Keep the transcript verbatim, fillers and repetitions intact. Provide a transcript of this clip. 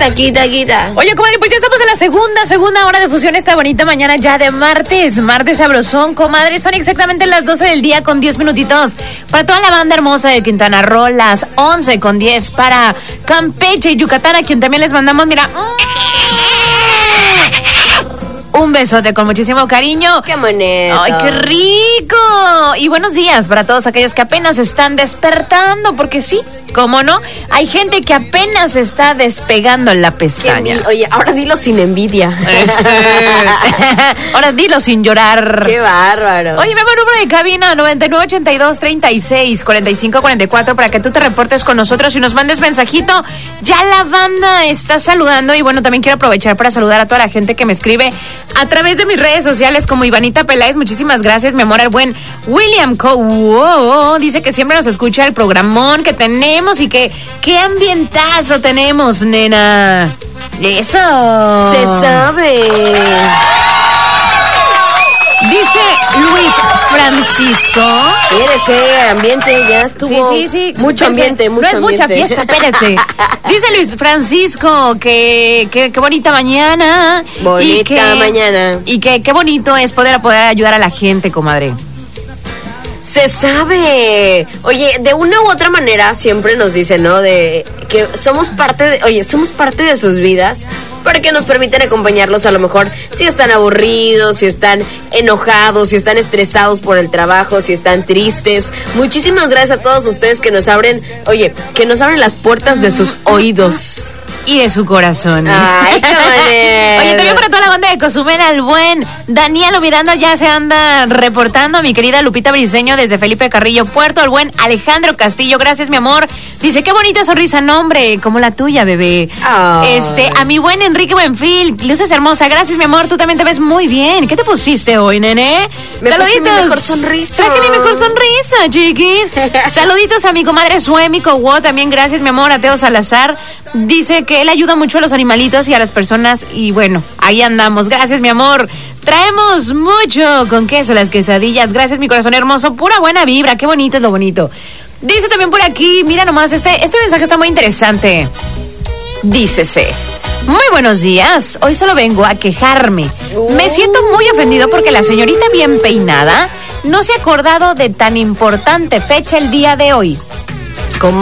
Quita, quita, quita. Oye, comadre, pues ya estamos en la segunda, segunda hora de fusión esta bonita mañana ya de martes. Martes sabrosón, comadre. Son exactamente las doce del día con diez minutitos. Para toda la banda hermosa de Quintana Roo, las once con diez para Campeche y Yucatán, a quien también les mandamos, mira... un besote con muchísimo cariño. ¡Qué bonito! ¡Ay, qué rico! Y buenos días para todos aquellos que apenas están despertando, porque sí, cómo no, hay gente que apenas está despegando la pestaña. Qué, oye, ahora dilo sin envidia. Este... ahora dilo sin llorar. ¡Qué bárbaro! Oye, me voy número de cabina noventa y nueve, ochenta y dos, treinta y seis, cuarenta y cinco, cuarenta y cuatro para que tú te reportes con nosotros y nos mandes mensajito. Ya la banda está saludando y bueno, también quiero aprovechar para saludar a toda la gente que me escribe a través de mis redes sociales como Ivanita Peláez. Muchísimas gracias, mi amor. El buen William Co. Wow, dice que siempre nos escucha el programón que tenemos y que qué ambientazo tenemos, nena. Eso. Se sabe. Dice Luis Francisco. Espérese, ambiente, ya estuvo. Sí, sí, sí. Mucho ambiente, mucho ambiente. No es ambiente. mucha fiesta, espérense. Dice Luis Francisco que qué bonita mañana. Bonita y que, mañana. Y que qué bonito es poder, poder ayudar a la gente, comadre. Se sabe. Oye, de una u otra manera siempre nos dicen, ¿no? De que somos parte de, oye, somos parte de sus vidas porque nos permiten acompañarlos a lo mejor si están aburridos, si están enojados, si están estresados por el trabajo, si están tristes. Muchísimas gracias a todos ustedes que nos abren, oye, que nos abren las puertas de sus oídos. Y de su corazón. Ay, qué manera. Oye, también para toda la banda de Cozumel, al buen Danielo Miranda ya se anda reportando. Mi querida Lupita Briseño desde Felipe Carrillo Puerto. Al buen Alejandro Castillo, gracias, mi amor. Dice, qué bonita sonrisa, nombre, como la tuya, bebé. Oh. Este, a mi buen Enrique Buenfil, luces hermosa, gracias, mi amor. Tú también te ves muy bien. ¿Qué te pusiste hoy, nene? Me Saluditos. Puse mi mejor sonrisa. Traje mi mejor sonrisa, chiquis. Saluditos a mi comadre Suémico, wow, también gracias, mi amor. A Teo Salazar. Dice que él ayuda mucho a los animalitos y a las personas y bueno, ahí andamos. Gracias, mi amor. Traemos mucho con queso las quesadillas. Gracias, mi corazón hermoso. Pura buena vibra. Qué bonito es lo bonito. Dice también por aquí, mira nomás, este, este mensaje está muy interesante. Dícese, muy buenos días. Hoy solo vengo a quejarme. Uh. Me siento muy ofendido porque la señorita bien peinada no se ha acordado de tan importante fecha el día de hoy.